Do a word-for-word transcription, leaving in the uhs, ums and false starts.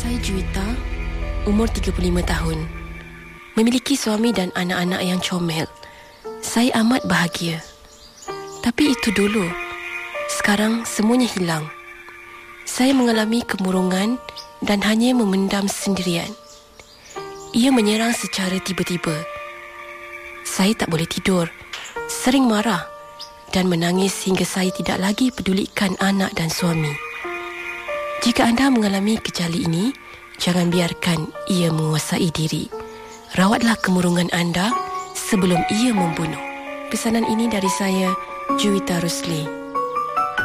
Saya Juwita, umur tiga puluh lima tahun. Memiliki suami dan anak-anak yang comel. Saya amat bahagia. Tapi itu dulu. Sekarang semuanya hilang. Saya mengalami kemurungan dan hanya memendam sendirian. Ia menyerang secara tiba-tiba. Saya tak boleh tidur, sering marah dan menangis hingga saya tidak lagi pedulikan anak dan suami. Jika anda mengalami gejala ini, jangan biarkan ia menguasai diri. Rawatlah kemurungan anda sebelum ia membunuh. Pesanan ini dari saya, Juwita Rusli.